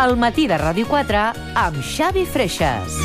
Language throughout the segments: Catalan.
El matí de Ràdio 4 amb Xavi Freixas.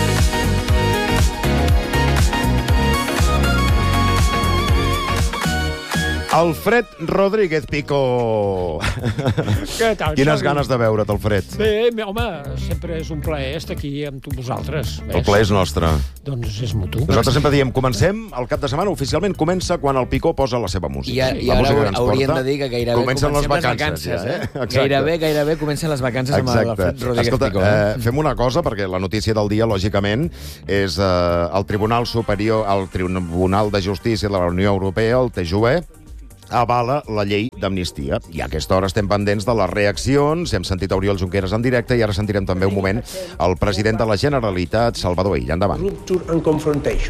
Alfred Rodríguez Picó. Què tal, Quines Xavi? ganes de veure't, Alfred. Bé, home, sempre és un plaer estar aquí amb tu vosaltres. El plaer és nostre. Doncs és mutu. Nosaltres sempre diem, comencem, el cap de setmana oficialment comença quan el Picó posa la seva música. I La ara música que ens hauríem porta. de dir que gairebé Comencen les comencem vacances, eh? Exacte. Gairebé comencen les vacances amb l'Alfred Rodríguez Escolta, Picó. fem una cosa, perquè la notícia del dia, lògicament, és el Tribunal Superior, el Tribunal de Justícia de la Unió Europea, el TJUE, avala la llei d'amnistia. I a aquesta hora estem pendents de les reaccions. Hem sentit a Oriol Junqueras en directe i ara sentirem també un moment el president de la Generalitat, Salvador Illa. Endavant. Rupture and confrontation.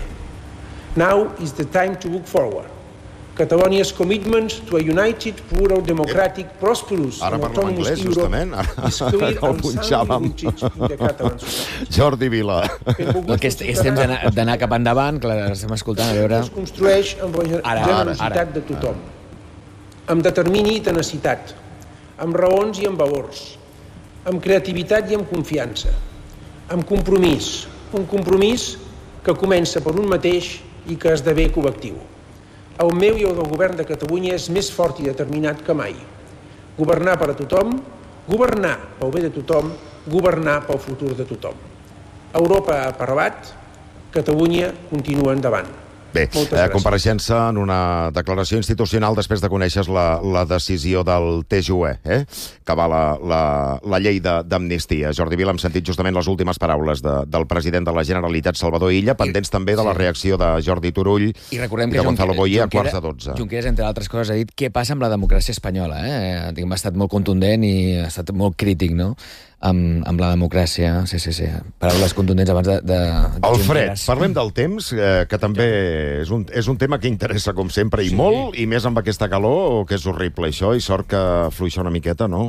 Now is the time to look forward. Catalonia's commitments to a united, plural, democratic, prosperous Ara and parla en autonomous anglès, Europe justament. is clear Ara el and punxàvem. soundly rooted in the Catalan society. Jordi Vila. El que és temps d'anar cap endavant, que l'estem escoltant, a veure... Es construeix amb la generositat de tothom, amb determini i tenacitat, amb raons i amb valors, amb creativitat i amb confiança, amb compromís, un compromís que comença per un mateix i que esdevé col·lectiu. El meu i el del govern de Catalunya és més fort i determinat que mai. Governar per a tothom, governar pel bé de tothom, governar pel futur de tothom. Europa ha parlat, Catalunya continua endavant. Bé, Moltes gràcies. compareixença en una declaració institucional després de conèixer la decisió del TJUE, que avala la llei d'amnistia. Jordi Vila, hem sentit justament les últimes paraules del president de la Generalitat, Salvador Illa, pendents també de la reacció de Jordi Turull I recordem i que de Gonzalo Boye a quarts de 12. Junqueras, entre altres coses, ha dit què passa amb la democràcia espanyola. Ha estat molt contundent i ha estat molt crític, no?, amb la democràcia. Sí. Paraules contundents abans de Alfred, Junqueras. parlem del temps, que també és un tema que interessa, com sempre, i molt, i més amb aquesta calor, que és horrible, això, i sort que afluixa una miqueta, no?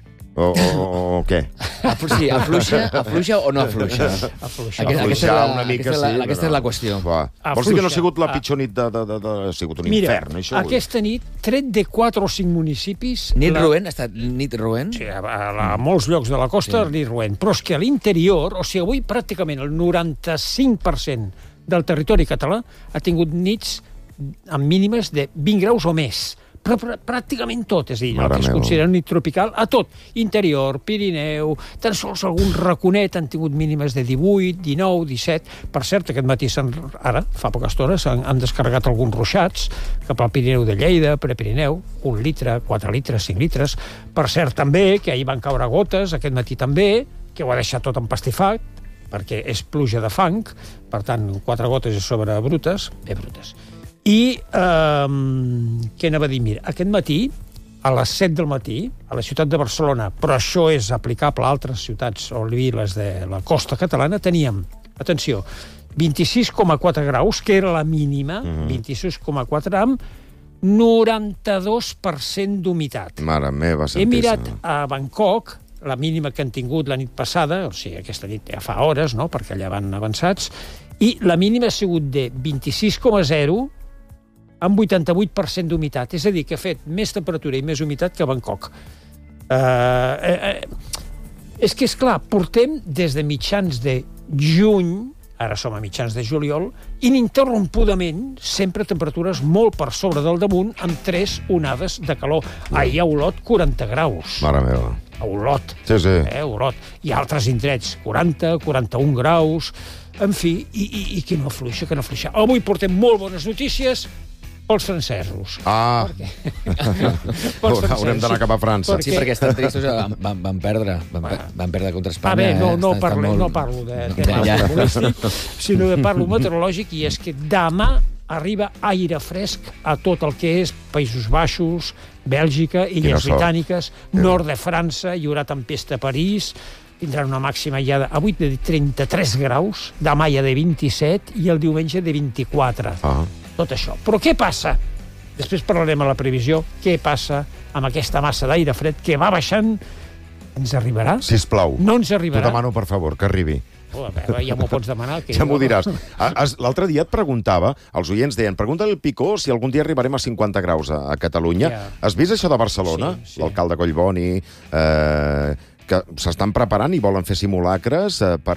O què? Sí, afluixa o no afluixa? Afluixar. Afluixar una mica, sí. Aquesta és la qüestió. Va. Vols dir que no ha sigut la pitjor nit ha sigut un infern, això? Mira, aquesta nit, tret de 4 o 5 municipis... Nit roent? Ha estat nit roent? Sí, a molts llocs de la costa, nit roent. Però és que a l'interior, o sigui, avui pràcticament el 95% del territori català ha tingut nits amb mínimes de 20 graus o més. Però pràcticament tot, és a dir, el que es considera un nit tropical, a tot, interior, Pirineu, tan sols algun raconet han tingut mínimes de 18, 19, 17. Per cert, aquest matí, ara, fa poca estona, han descarregat alguns ruixats cap al Pirineu de Lleida, Prepirineu, 1 litre, 4 litres, 5 litres. Per cert, també, que ahir van caure gotes, aquest matí també, que ho ha deixat tot empastifat, perquè és pluja de fang, per tant, 4 gotes a sobre brutes. I què anava a dir? Mira, aquest matí, a les 7 del matí, a la ciutat de Barcelona, però això és aplicable a altres ciutats o viles de la costa catalana, teníem, atenció, 26,4 graus, que era la mínima, 26,4 amb 92% d'humitat. Mare meva, He mirat a Bangkok, la mínima que han tingut la nit passada, o sigui, aquesta nit ja fa hores, no?, perquè allà van avançats, i la mínima ha sigut de 26,0 amb 88% d'humitat. És a dir, que ha fet més temperatura i més humitat que a Bangkok. És que, esclar, portem des de mitjans de juny, ara som a mitjans de juliol, ininterrompudament, sempre temperatures molt per sobre del damunt, amb 3 onades de calor. Ahir a Olot, 40 graus. Mare meva. A Olot. Sí. Olot. I altres indrets, 40, 41 graus... En fi, i que no afluixa. Avui portem molt bones notícies pels francesos. Haurem d'anar cap a França. Sí, perquè estan tristos, van perdre contra Espanya. No parlo de futbolístic, sinó de parlo meteorològic, i és que demà arriba aire fresc a tot el que és Països Baixos, Bèlgica, Illes Britàniques, nord de França, hi haurà tempesta a París, tindran una màxima ja avui de 33 graus, demà ja de 27 i el diumenge de 24. Tot això. Però què passa? Després parlarem a la previsió. Què passa amb aquesta massa d'aire fred que va baixant? Ens arribarà? Sisplau. No ens arribarà? T'ho demano, per favor, que arribi. Ja m'ho pots demanar. Ja m'ho diràs. L'altre dia et preguntava, els oients deien, pregunta-li al Picó si algun dia arribarem a 50 graus a Catalunya. Has vist això de Barcelona? Sí. L'alcalde Collboni... que s'estan preparant i volen fer simulacres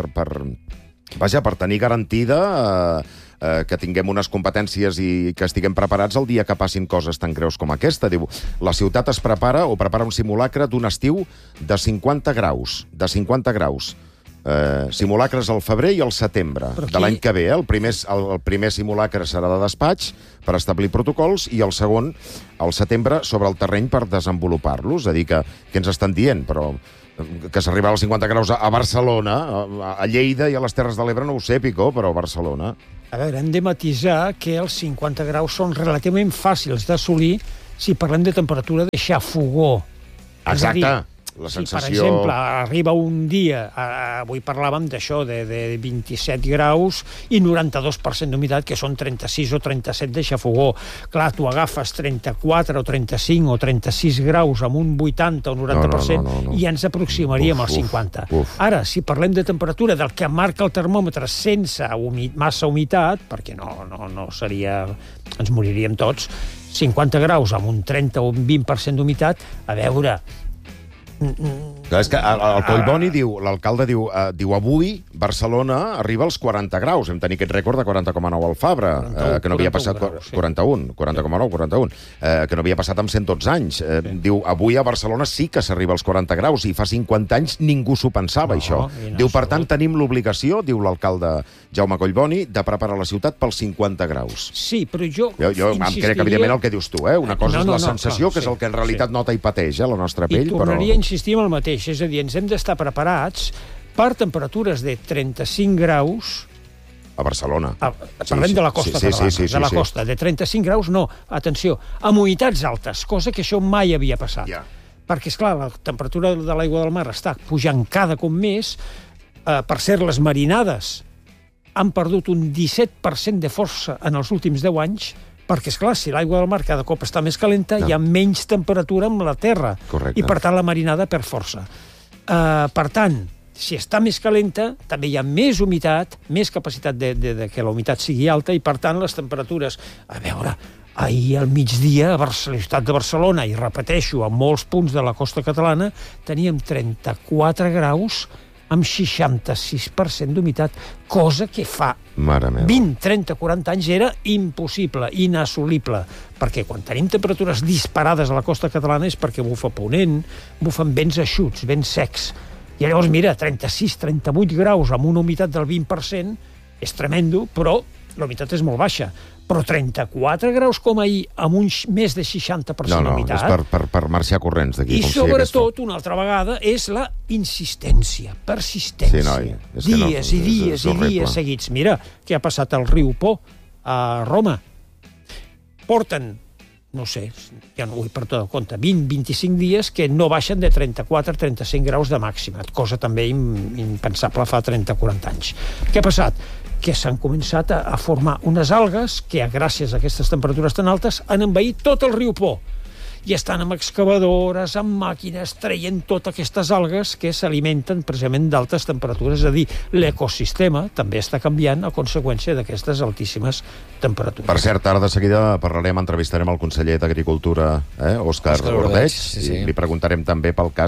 per tenir garantida que tinguem unes competències i que estiguem preparats el dia que passin coses tan greus com aquesta. Diu, la ciutat es prepara un simulacre d'un estiu de 50 graus. De 50 graus. Simulacres al febrer i al setembre de l'any que ve. El primer simulacre serà de despatx per establir protocols i el segon al setembre sobre el terreny per desenvolupar-los. És a dir, que ens estan dient, però que s'arribarà als 50 graus a Barcelona, a Lleida i a les Terres de l'Ebre no ho sé, Picó, però a Barcelona... A veure, hem de matisar que els 50 graus són relativament fàcils d'assolir si parlem de temperatura de xafogó. Exacte. La sensació... Si, per exemple, arriba un dia, avui parlàvem d'això, de 27 graus i 92% d'humitat, que són 36 o 37 de xafogó. Clar, tu agafes 34 o 35 o 36 graus amb un 80 o 90% no. I ja ens aproximaríem als 50. Ara, si parlem de temperatura del que marca el termòmetre sense massa humitat, perquè no seria... ens moriríem tots, 50 graus amb un 30 o un 20% d'humitat, a veure... És que el Collboni diu, l'alcalde diu, avui Barcelona arriba als 40 graus. Hem tenir aquest rècord de 40,9 al Fabra, que no havia passat... 40,9, que no havia passat en 112 anys. Diu, avui a Barcelona sí que s'arriba als 40 graus i fa 50 anys ningú s'ho pensava, això. Diu, per tant, tenim l'obligació, diu l'alcalde Jaume Collboni, de preparar la ciutat pels 50 graus. Sí, però jo em crec, evidentment, el que dius tu, una cosa és la sensació, que és el que en realitat nota i pateix, la nostra pell, però... I tornaria a insistir en el mateix, és a dir, ens hem d'estar preparats per temperatures de 35 graus... A Barcelona. Parlem de la costa catalana, de la costa. De 35 graus, no, atenció, amb humitats altes, cosa que això mai havia passat. Perquè, esclar, la temperatura de l'aigua del mar està pujant cada cop més. Per cert, les marinades han perdut un 17% de força en els últims 10 anys, perquè, esclar, si l'aigua del mar cada cop està més calenta, hi ha menys temperatura amb la terra. Correcte. I, per tant, la marinada perd força. Per tant, si està més calenta, també hi ha més humitat, més capacitat de que la humitat sigui alta, i, per tant, les temperatures... A veure, ahir al migdia, a la ciutat de Barcelona, i repeteixo, a molts punts de la costa catalana, teníem 34 graus amb 66% d'humitat, cosa que fa 20, 30, 40 anys era impossible, inassolible, perquè quan tenim temperatures disparades a la costa catalana és perquè bufa ponent, bufen vents eixuts, vents secs. I llavors, mira, 36, 38 graus amb una humitat del 20% és tremendo, però la humitat és molt baixa. Però 34 graus com ahir, amb més de 60% d'humitat... No, és per marxar corrents d'aquí. I sobretot, una altra vegada, és la insistència, persistència. Sí, noi, dies i dies i dies seguits. Mira què ha passat al riu Po, a Roma. Porten, no sé, ja no vull per tot el compte, 20-25 dies que no baixen de 34-35 graus de màxima, cosa també impensable fa 30-40 anys. Què ha passat? Que s'han començat a formar unes algues que, gràcies a aquestes temperatures tan altes, han envaït tot el riu Po. I estan amb excavadores, amb màquines, traient totes aquestes algues que s'alimenten precisament d'altes temperatures. És a dir, l'ecosistema també està canviant a conseqüència d'aquestes altíssimes temperatures. Per cert, ara de seguida entrevistarem el conseller d'Agricultura, Òscar Ordeig, i li preguntarem també pel cas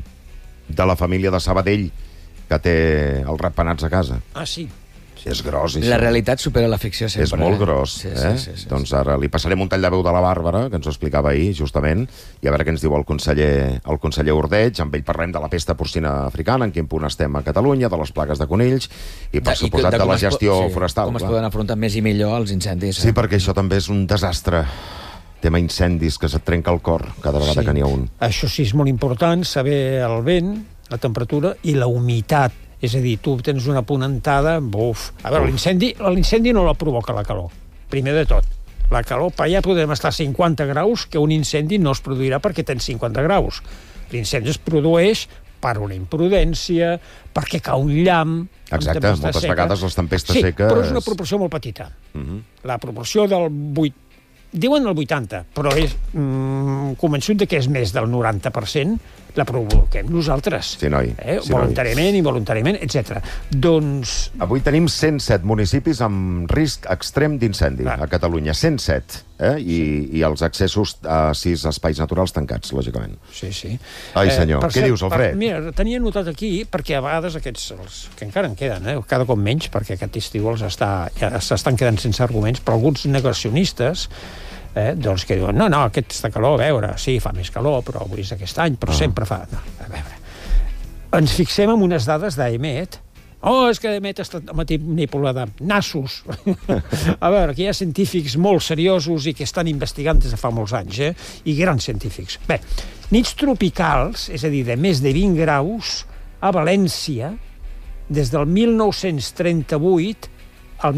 de la família de Sabadell, que té els ratpenats a casa. Ah, sí. És gros, això. La realitat supera la ficció sempre. És molt gros, Sí. Doncs ara li passarem un tall de veu de la Bàrbara, que ens ho explicava ahir, justament, i a veure què ens diu el conseller Ordeig. Amb ell parlem de la pesta porcina africana, en quin punt estem a Catalunya, de les plagues de conills, i per suposat de la gestió forestal. Com es poden afrontar més i millor els incendis. Sí, perquè això també és un desastre. Tema incendis, que se't trenca el cor cada vegada que n'hi ha un. Això sí, és molt important, saber el vent, la temperatura i la humitat. És a dir, tu tens una ponentada... A veure, l'incendi no la provoca la calor, primer de tot. La calor, per allà podem estar a 50 graus, que un incendi no es produirà perquè tens 50 graus. L'incendi es produeix per una imprudència, perquè cau un llamp... Exacte, moltes vegades les tempestes seques... Sí, però és una proporció molt petita. La proporció del 8... Diuen el 80, però és convençut que és més del 90%, la provoquem nosaltres. Sí, noi. Sí, voluntàriament, involuntàriament, etc. Doncs... Avui tenim 107 municipis amb risc extrem d'incendi a Catalunya. 107. I els accessos a 6 espais naturals tancats, lògicament. Sí, sí. Ai, senyor, què dius, Alfred? Mira, tenia notat aquí, perquè a vegades aquests, que encara en queden, cada cop menys, perquè aquest estiu ja s'estan quedant sense arguments, però alguns negacionistes doncs que diuen, no, aquesta calor, a veure, sí, fa més calor, però avui és aquest any, però sempre fa... No, a veure, ens fixem en unes dades d'AEMET. És que AEMET està manipulada. Nassos. A veure, que hi ha científics molt seriosos i que estan investigant des de fa molts anys, i grans científics. Bé, nits tropicals, és a dir, de més de 20 graus, a València, des del 1938 al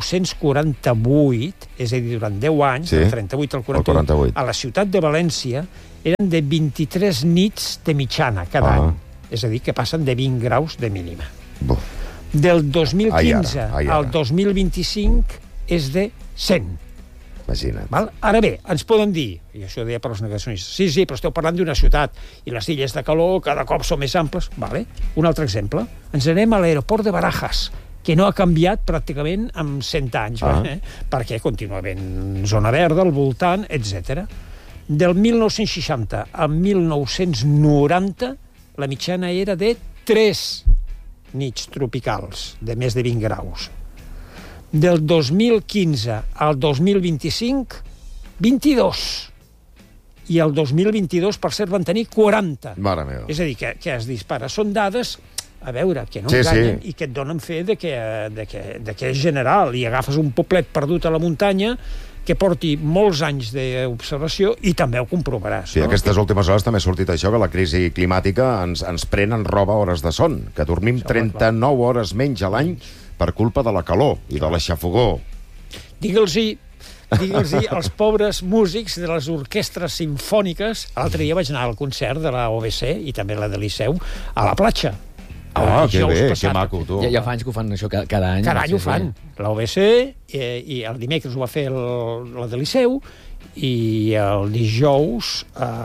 1948, és a dir, durant 10 anys, del 38 al 48, a la ciutat de València eren de 23 nits de mitjana cada any. És a dir, que passen de 20 graus de mínima. Del 2015 al 2025 és de 100. Imagina't. Ara bé, ens poden dir, i això ho deia per als negacionistes, sí, però esteu parlant d'una ciutat, i les illes de calor cada cop són més amples. Un altre exemple, ens anem a l'aeroport de Barajas, que no ha canviat pràcticament en 100 anys, perquè continua havent zona verda al voltant, etc. Del 1960 al 1990, la mitjana era de 3 nits tropicals, de més de 20 graus. Del 2015 al 2025, 22. I el 2022, per cert, van tenir 40. Mare meva. És a dir, que es dispara. Són dades, a veure, que no enganyen i que et donen fe de que és general, i agafes un poblet perdut a la muntanya que porti molts anys d'observació i també ho comprovaràs. Sí, aquestes últimes hores també ha sortit això, que la crisi climàtica ens pren en roba hores de son, que dormim 39 hores menys a l'any per culpa de la calor i de l'aixafogó. Digue'ls-hi als pobres músics de les orquestres simfòniques. L'altre dia vaig anar al concert de la OBC i també la de Liceu a la platja. Que bé, que maco, tu. Ja fa anys que ho fan, això, cada any. Cada any ho fan. L'OBC, i el dimecres ho va fer la de Liceu, i el dijous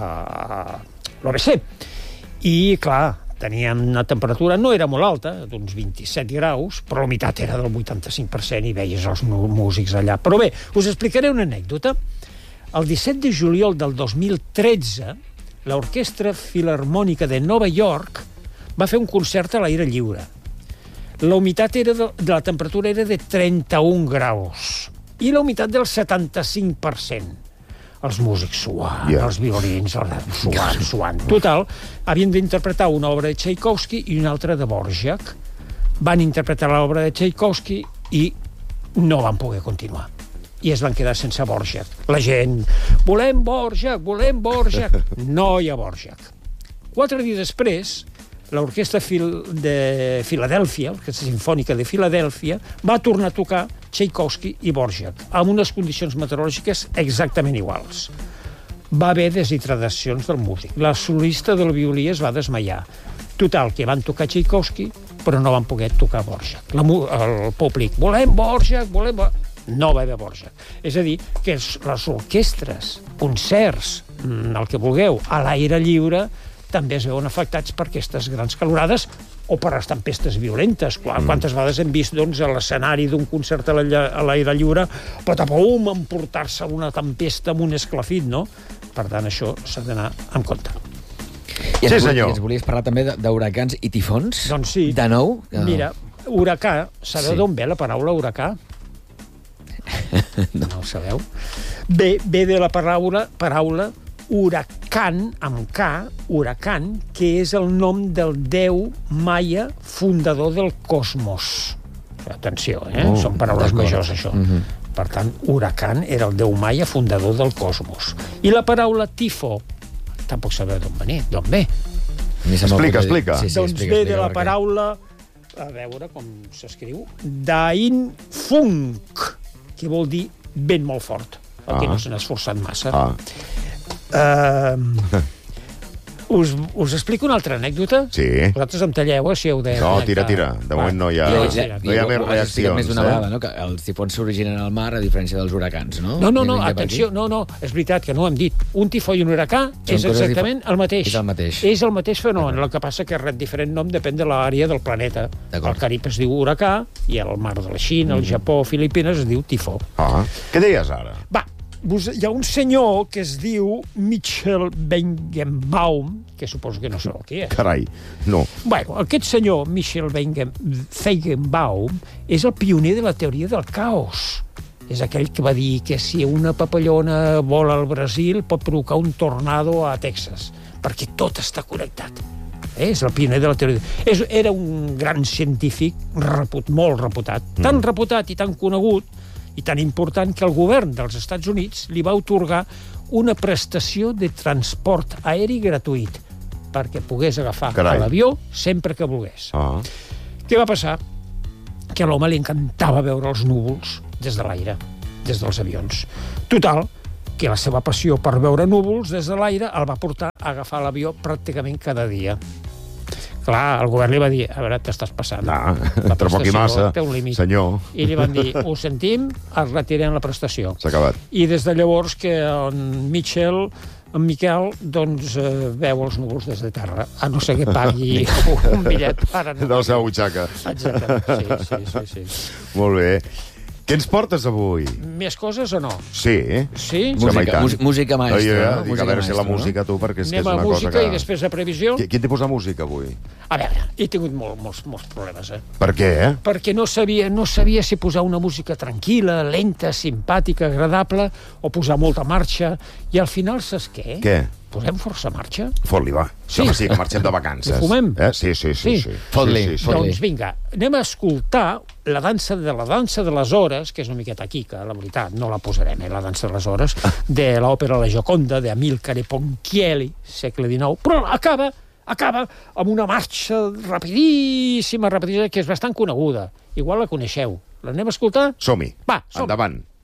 l'OBC. I, clar, teníem una temperatura, no era molt alta, d'uns 27 graus, però la humitat era del 85% i veies els músics allà. Però bé, us explicaré una anècdota. El 17 de juliol del 2013, l'Orquestra Filharmònica de Nova York va fer un concert a l'aire lliure. La humitat de la temperatura era de 31 graus i la humitat del 75%. Els músics suant, els violins suant. Total, havien d'interpretar una obra de Tchaikovsky i una altra de Dvořák. Van interpretar l'obra de Tchaikovsky i no van poder continuar. I es van quedar sense Dvořák. La gent, volem Dvořák. No hi ha Dvořák. 4 dies després, l'Orquestra de Filadèlfia, l'Orquestra Simfònica de Filadèlfia, va tornar a tocar Tchaikovsky i Dvořák, amb unes condicions meteorològiques exactament iguals. Va haver deshidratacions del músic. La solista del violí es va desmaiar. Total, que van tocar Tchaikovsky, però no van poder tocar Dvořák. El públic, volem Dvořák. No va haver Dvořák. És a dir, que les orquestres, concerts, el que vulgueu, a l'aire lliure, també es veuen afectats per aquestes grans calorades o per les tempestes violentes. Quantes vegades hem vist a l'escenari d'un concert a l'aire lliure patapum, emportar-se una tempesta amb un esclafit, no? Per tant, això s'ha d'anar en compte. Sí, senyor. I ens volies parlar també d'huracans i tifons? Doncs sí. De nou? Mira, huracà, sabeu d'on ve la paraula huracà? No ho sabeu? Ve de la paraula huracan, amb K, huracan, que és el nom del déu maia fundador del cosmos. Atenció, són paraules majors, això. Per tant, huracan era el déu maia fundador del cosmos. I la paraula tifo, tampoc sabeu d'on ve. Explica. Doncs ve de la paraula, a veure com s'escriu, dain funk, que vol dir vent molt fort, perquè no s'han esforçat massa. Us explico una altra anècdota? Sí. Vosaltres em talleu, si heu de... No, tira. De moment no hi ha més reaccions. Més d'una vegada, no? Que els tifons s'originen al mar a diferència dels huracans, no? No, atenció, no, és veritat que no ho hem dit. Un tifó i un huracà és exactament el mateix. És el mateix fenomen, el que passa que rep diferent nom depèn de l'àrea del planeta. El Carib es diu huracà i el mar de la Xina, el Japó, Filipines es diu tifó. Què deies ara? Hi ha un senyor que es diu Michel Feigenbaum, que suposo que no sé qui és. Carai, no. Bueno, aquest senyor, Michel Feigenbaum, és el pioner de la teoria del caos. És aquell que va dir que si una papallona vola al Brasil pot provocar un tornado a Texas, perquè tot està connectat. És el pioner de la teoria. Era un gran científic molt reputat. Tan reputat i tan conegut i tan important que el govern dels Estats Units li va atorgar una prestació de transport aeri gratuït perquè pogués agafar l'avió sempre que volgués. Què va passar? Que a l'home li encantava veure els núvols des de l'aire, des dels avions. Total, que la seva passió per veure núvols des de l'aire el va portar a agafar l'avió pràcticament cada dia. Clar, el govern li va dir, a veure, t'estàs passant. La prestació té un límit. Senyor. I li van dir, ho sentim, es retirem la prestació. S'ha acabat. I des de llavors que en Miquel, doncs, veu els núvols des de terra, a no ser que pagui un bitllet per anar. De la seva butxaca. Exactament, sí. Molt bé. Què ens portes avui? Més coses o no? Sí. Sí? Música maestra. Dic, a veure si la música, tu, perquè és que és una cosa que... Anem a música i després a previsió. Quin tipus de música, avui? A veure, he tingut molts problemes, Per què, Perquè no sabia si posar una música tranquil·la, lenta, simpàtica, agradable, o posar molta marxa, i al final, saps què? Què? Posem força marxa? Fot-li, va. Sí, que marxem de vacances. I fumem? Sí. Fot-li. Doncs vinga, anem a escoltar la dansa de les hores, que és una miqueta aquí, que la veritat no la posarem, la dansa de les hores, de l'òpera La Gioconda, d'Amilcare Ponchielli, segle XIX, però acaba amb una marxa rapidíssima, que és bastant coneguda. Igual la coneixeu. L'anem a escoltar? Som-hi. Va, som-hi. Endavant.